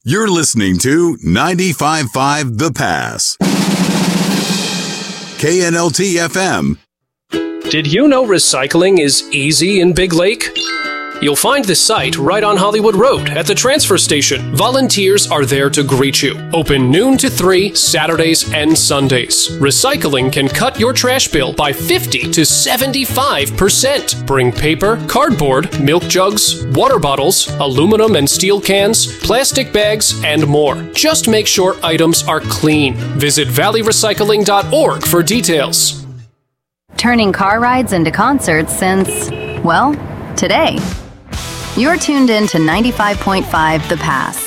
You're listening to 95.5 The Pass. KNLT FM. Did you know recycling is easy in Big Lake? You'll find the site right on Hollywood Road at the transfer station. Volunteers are there to greet you. Open noon to 3, Saturdays and Sundays. Recycling can cut your trash bill by 50 to 75%. Bring paper, cardboard, milk jugs, water bottles, aluminum and steel cans, plastic bags, and more. Just make sure items are clean. Visit valleyrecycling.org for details. Turning car rides into concerts since, well, today. You're tuned in to 95.5 The Pass.